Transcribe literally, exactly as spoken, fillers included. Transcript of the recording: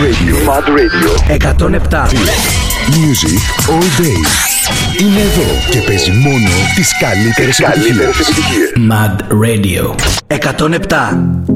Radio. Mad Radio. εκατόν επτά. Music all day. Είναι εδώ και παίζει μόνο τις καλύτερες επιτυχίες. Mad Radio. εκατόν επτά.